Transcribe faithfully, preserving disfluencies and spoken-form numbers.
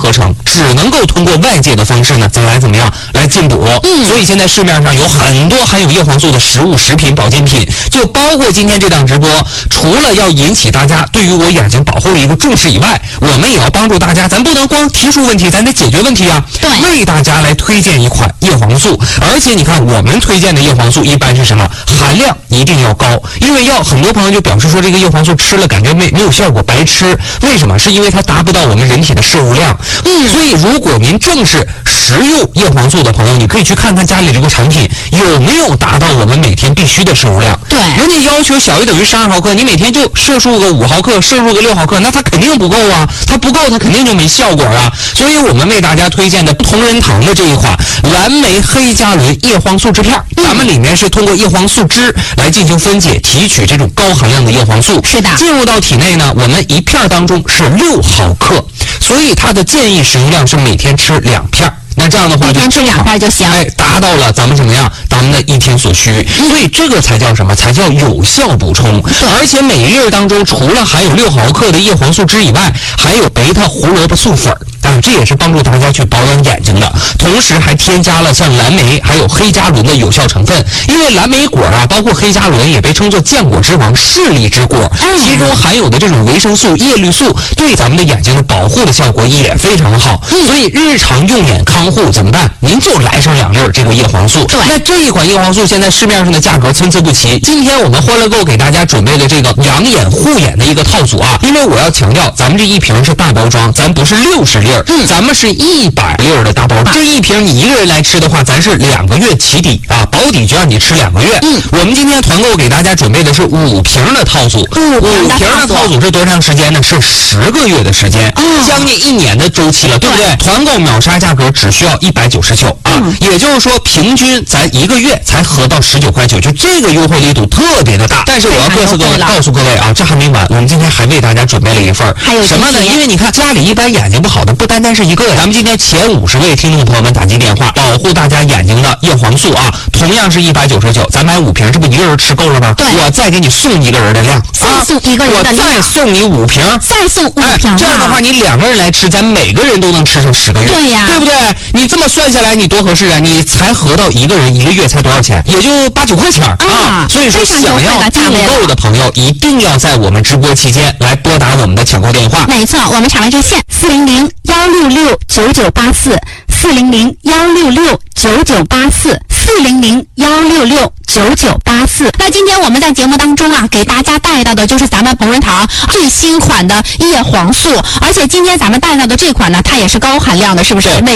合成，只能够通过外界的方式呢，再来怎么样来进补。嗯，所以现在市面上有很多含有叶黄素的食物、食品、保健品，就包括今天这档直播，除了要引起大家对于我眼睛保护的一个重视以外，我们也要帮助大家，咱不能光提出问题，咱得解决问题啊。 对， 为大家来推荐一款叶黄素，而且你看我们推荐的叶黄素一般是什么？含量一定要高，因为要很多朋友就表示说这个叶黄素吃了感觉没没有效果，白吃。为什么？是因为它达不到我们人体的摄入量。嗯，所以如果您正是食用叶黄素的朋友，你可以去看看家里这个产品有没有达到我们每天必须的摄入量。 对， 人家要求小于等于十二毫克，你每天就摄入个五毫克，摄入个六毫克，那它肯定不够啊，它不够它肯定就没效果啊。所以我们为大家推荐的同仁堂的这一款蓝莓黑加仑叶黄素制片，咱们里面是通过叶黄素汁来进行分解提取这种高含量的叶黄素， 是的， 进入到体内呢，我们一片当中是六毫克，所以它的建议食用量是每天吃两片。那这样的话就一天吃两片就行， 哎，达到了咱们怎么样？咱们的一天所需，所以这个才叫什么？才叫有效补充。而且每粒当中除了含有六毫克的叶黄素汁以外，还有贝塔胡萝卜素粉，啊，这也是帮助大家去保养眼睛的。同时还添加了像蓝莓还有黑加仑的有效成分，因为蓝莓果啊，包括黑加仑也被称作坚果之王、视力之果，其中含有的这种维生素、叶绿素对咱们的眼睛的保护的效果也非常好。所以日常用眼康护怎么办？您就来上两粒这个叶黄素。 对， 那这一款叶黄素现在市面上的价格参差不齐。今天我们欢乐购给大家准备的这个养眼护眼的一个套组啊，因为我要强调，咱们这一瓶是大包装，咱不是六十粒儿，嗯，咱们是一百粒儿的大包装。这一瓶你一个人来吃的话，咱是两个月起底啊，保底就让你吃两个月。嗯，我们今天团购给大家准备的是五瓶的套组，五瓶的套组是多长时间呢？是十个月的时间，哦，将近一年的周期了，对不对？团购秒杀价格只需要一百九十九啊，嗯，也就是说平均咱一个月才合到十九块九，就这个优惠力度特别的大。但是我要告诉各位，告诉各位啊，这还没完，我们今天还为大家准备了一份还有什么呢？因为你看家里一般眼睛不好的不单单是一个，咱们今天前五十位听众朋友们打进电话，保护大家眼睛的叶黄素啊，同样是一百九十九，咱买五瓶，这不一个人吃够了吗？ 对， 我再给你送一个人的量， 再送一个人的量， 我再送你五瓶， 再送五瓶， 哎，这样的话你两个人来吃，咱每个人都能吃上十个月， 对呀， 对不对？你这么算下来，你多合适啊！你才合到一个人一个月才多少钱？也就八九块钱啊！啊，所以说想要订购的朋友，一定要在我们直播期间来拨打我们的抢购电话。 没错，我们场外热线四零零幺六六九九八四，四零零幺六六九九八四，四零零幺六六九九八四。那今天我们在节目当中啊，给大家带到的就是咱们同仁堂最新款的叶黄素，而且今天咱们带到的这款呢，它也是高含量的，是不是？